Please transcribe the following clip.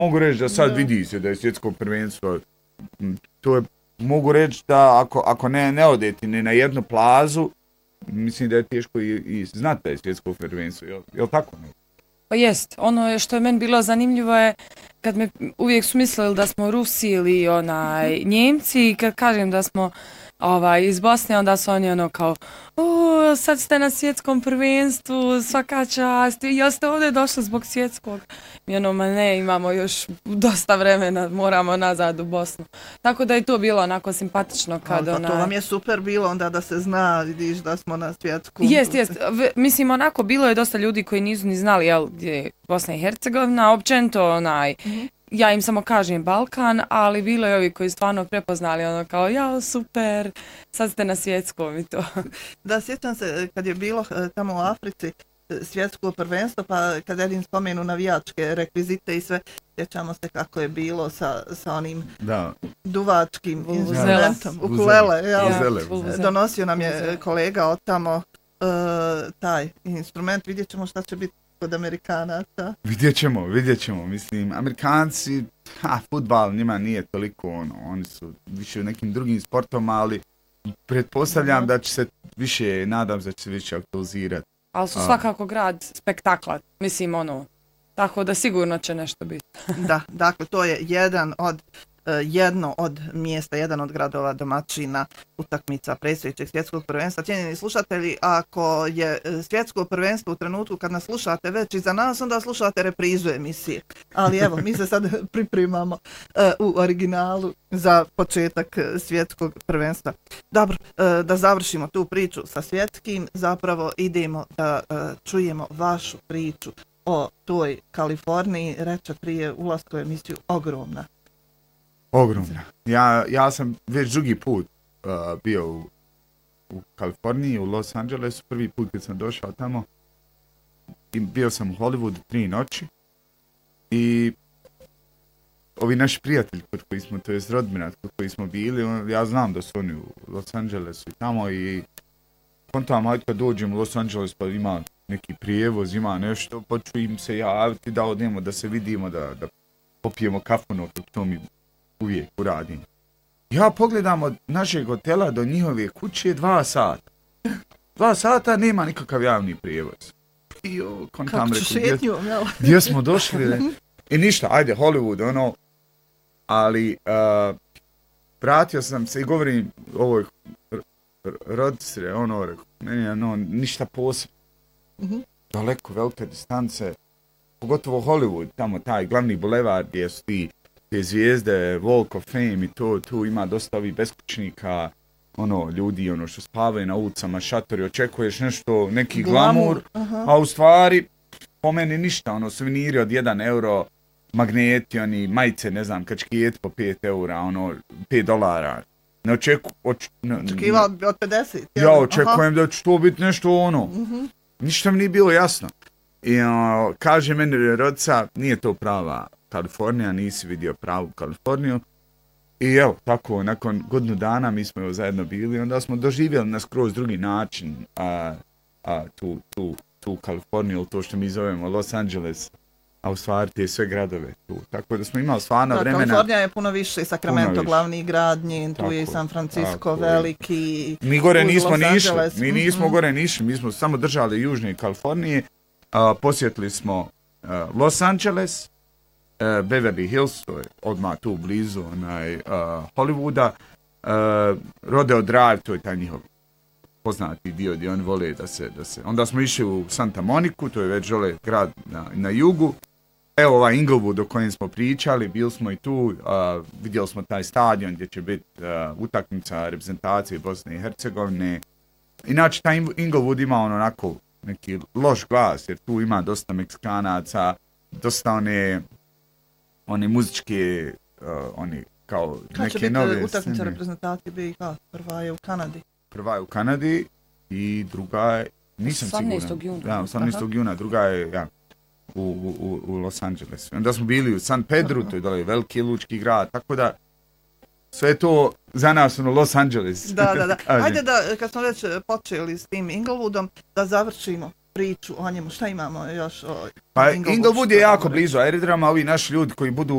mogu reći da sad vidi se da je svjetsko prvenstvo, to je, mogu reći da ako ne odeti ni na jednu plazu, mislim da je teško i znati da je svjetsko prvenstvo, jel tako? Pa jest, ono što je meni bilo zanimljivo je kad me uvijek su mislili da smo Rusi ili Njemci i kad kažem da smo iz Bosne, onda su oni ono kao sad ste na svjetskom prvenstvu, svaka čast, jel ste ovdje došli zbog svjetskog? I ono, ma ne, imamo još dosta vremena, moramo nazad u Bosnu. Tako da je to bilo onako simpatično. To vam je super bilo onda da se zna, vidiš da smo na svjetskom. Jest. Mislim, onako bilo je dosta ljudi koji nisu ni znali gdje je Bosna i Hercegovina, općenito ja im samo kažem Balkan, ali bilo je ovi koji stvarno prepoznali ono kao super, sad ste na svjetskom i to. Da, sjećam se kad je bilo tamo u Africi svjetsko prvenstvo, pa kad jedin spomenu navijačke rekvizite i sve, sjećamo se kako je bilo sa onim duvačkim instrumentom, ukulele. Donosio nam je kolega od tamo taj instrument, vidjet ćemo šta će biti kod Amerikanaca. Vidjet ćemo, mislim, Amerikanci, fudbal njima nije toliko oni su više u nekim drugim sportom, ali pretpostavljam da će se više, nadam se da će se više aktualizirati. Ali su svakako grad spektakla, mislim tako da sigurno će nešto biti. Da, dakle, to je jedno od mjesta, jedan od gradova domaćina utakmica predstojećeg svjetskog prvenstva. Cijenjeni slušatelji, ako je svjetsko prvenstvo u trenutku kad nas slušate već iza nas, onda slušate reprizu emisije. Ali evo, mi se sad pripremamo u originalu za početak svjetskog prvenstva. Dobro, da završimo tu priču sa svjetskim, zapravo idemo da čujemo vašu priču o toj Kaliforniji. Reče prije ulaska u emisiju ogromna. Ja sam već drugi put bio u Kaliforniji, u Los Angelesu. Prvi put kad sam došao tamo, bio sam u Hollywoodu 3 noći i ovi naši prijatelji kod koji smo, to jest rodbina kod koji smo bili, ja znam da su oni u Los Angelesu i tamo i kontam, hajde kad dođem u Los Angeles pa ima neki prijevoz, ima nešto, pa ću im se javiti da odemo, da se vidimo, da popijemo kafu, to mi uvijek uradim. Ja pogledam od našeg hotela do njihove kuće 2 sata. 2 sata nema nikakav javni prijevoz. Kako ću šetnju? Gdje smo došli? I ništa, ajde, Hollywood, ali vratio sam se i govorim ovoj rodistre, meni je ništa posebno. Daleko, velike distance, pogotovo Hollywood, tamo taj glavni bulevar gdje su te zvijezde, Walk of Fame i to, tu ima dosta ovih beskućnika, ljudi što spavaju na ulicama, šatori, očekuješ nešto, neki glamur, a u stvari po meni ništa, suveniri od 1 euro, magneti, majice, ne znam, kačkijeti po 5 eura, $5. Ne očekivao bi od 50. Ja očekujem da će to biti nešto ništa mi nije bilo jasno. I kaže meni rodica, nije to prava Kalifornija, nisi vidio pravu Kaliforniju. I evo, tako, nakon godinu dana mi smo zajedno bili, onda smo doživjeli na skroz drugi način tu Kaliforniju, to što mi zovemo Los Angeles, a u stvari te sve gradove tu. Tako da smo imali stvarno vremena. Kalifornija je puno više, Sacramento glavni grad, njen, tu je i San Francisco veliki. Mi gore nismo ni išli, nismo gore ni išli, mi smo samo držali južne Kalifornije, posjetili smo Los Angeles, Beverly Hills, to je odmah tu blizu Hollywooda, Rodeo Drive, to je taj njihov poznati dio gdje oni vole da se... Onda smo išli u Santa Moniku, to je već žele grad na jugu. Evo ovaj Inglewood o kojem smo pričali, bili smo i tu, vidjeli smo taj stadion gdje će biti utakmica reprezentacije Bosne i Hercegovine. Inače, taj Inglewood ima onako neki loš glas, jer tu ima dosta Meksikanaca, dosta one muzičke, kao neke nove... Kad će biti utakmica reprezentacije BiH? Prva je u Kanadi. Prva je u Kanadi i druga je, nisam siguran. 18. juna. Da, 18. juna, druga je u Los Angelesu. Onda smo bili u San Pedru, to je dole veliki lučki grad, tako da sve to za nas Los Angeles. Da. Ajde da, kad smo već počeli s tim Inglewoodom, da završimo priču o njemu. Šta imamo još o Inglewood je jako blizu aerodroma, ovi naši ljudi koji budu